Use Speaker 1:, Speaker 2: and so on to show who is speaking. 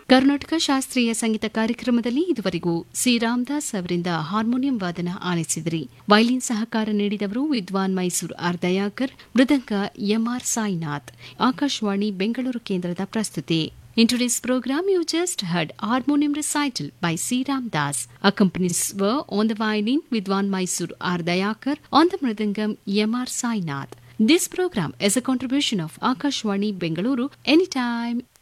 Speaker 1: ಕರ್ನಾಟಕ ಶಾಸ್ತ್ರೀಯ ಸಂಗೀತ ಕಾರ್ಯಕ್ರಮದಲ್ಲಿ ಇದುವರೆಗೂ ಸಿ ರಾಮದಾಸ್ ಅವರಿಂದ ಹಾರ್ಮೋನಿಯಂ ವಾದನ ಆಲಿಸಿದಿರಿ. ವೈಲಿನ್ ಸಹಕಾರ ನೀಡಿದವರು ವಿದ್ವಾನ್ ಮೈಸೂರು ಆರ್ ದಯಾಕರ್, ಮೃದಂಗ ಎಂಆರ್ ಸಾಯಿನಾಥ್. ಆಕಾಶವಾಣಿ ಬೆಂಗಳೂರು ಕೇಂದ್ರದ ಪ್ರಸ್ತುತಿ. In today's program, you just heard harmonium recital by C. Ramdas. Accompanies were on the violin Vidwan Mysore R. Dayakar, on the mridangam M.R. Sainath. This program is a contribution of Akashwani Bengaluru, Anytime,